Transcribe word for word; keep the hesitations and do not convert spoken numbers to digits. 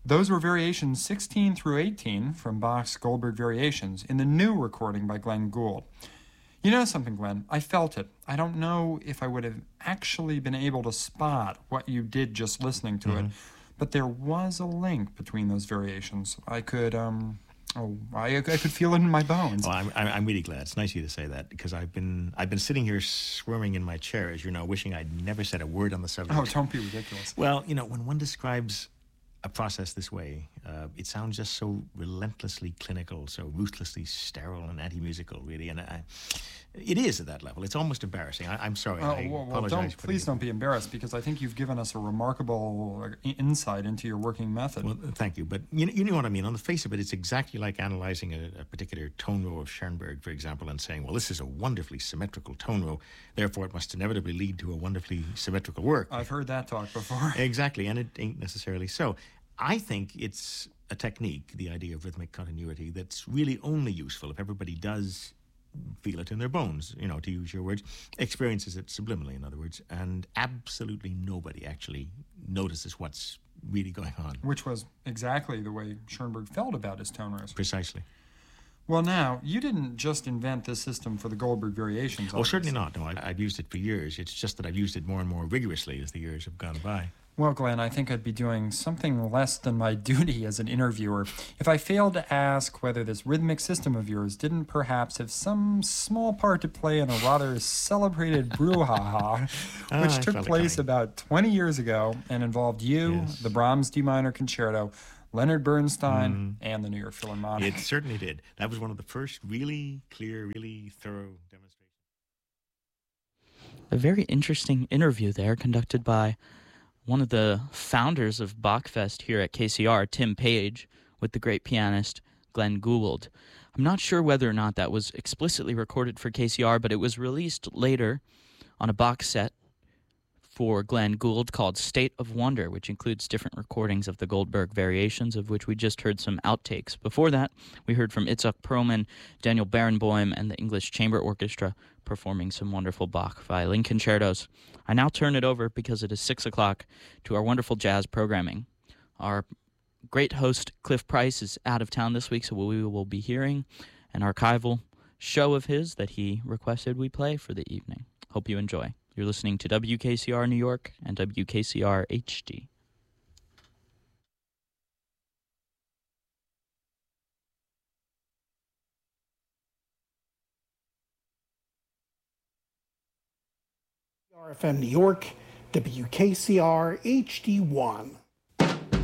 Those were variations sixteen through eighteen from Bach's Goldberg Variations in the new recording by Glenn Gould. You know something, Glenn? I felt it. I don't know if I would have actually been able to spot what you did just listening to mm-hmm. it, but there was a link between those variations. I could, um, oh, I, I could feel it in my bones. Well, I'm, I'm really glad. It's nice of you to say that, because I've been, I've been sitting here squirming in my chair, as you know, wishing I'd never said a word on the subject. Oh, don't be ridiculous. Well, you know, when one describes a process this way, uh, it sounds just so relentlessly clinical, so ruthlessly sterile and anti-musical, really, and I, it is at that level. It's almost embarrassing. I, I'm sorry. Oh, I well, well, apologize. Don't, please it. don't be embarrassed, because I think you've given us a remarkable insight into your working method. Well, thank you, but you, you know what I mean. On the face of it, it's exactly like analyzing a, a particular tone row of Schoenberg, for example, and saying, well, this is a wonderfully symmetrical tone row, therefore it must inevitably lead to a wonderfully symmetrical work. I've heard that talk before. Exactly, and it ain't necessarily so. I think it's a technique, the idea of rhythmic continuity, that's really only useful if everybody does feel it in their bones, you know, to use your words, experiences it subliminally, in other words, and absolutely nobody actually notices what's really going on. Which was exactly the way Schoenberg felt about his tone rows. Precisely. Well, now, you didn't just invent this system for the Goldberg Variations. Oh, certainly not. No, I, I've used it for years. It's just that I've used it more and more rigorously as the years have gone by. Well, Glenn, I think I'd be doing something less than my duty as an interviewer if I failed to ask whether this rhythmic system of yours didn't perhaps have some small part to play in a rather celebrated brouhaha, which ah, took place about twenty years ago and involved you, yes. the Brahms D minor concerto, Leonard Bernstein, mm. and the New York Philharmonic. It certainly did. That was one of the first really clear, really thorough demonstrations. A very interesting interview there conducted by one of the founders of Bachfest here at K C R, Tim Page, with the great pianist Glenn Gould. I'm not sure whether or not that was explicitly recorded for K C R, but it was released later on a box set for Glenn Gould called State of Wonder, which includes different recordings of the Goldberg Variations, of which we just heard some outtakes. Before that, we heard from Itzhak Perlman, Daniel Barenboim, and the English Chamber Orchestra performing some wonderful Bach violin concertos. I now turn it over, because it is six o'clock, to our wonderful jazz programming. Our great host, Cliff Price, is out of town this week, so we will be hearing an archival show of his that he requested we play for the evening. Hope you enjoy. You're listening to W K C R New York and W K C R H D. R F M New York, W K C R H D one.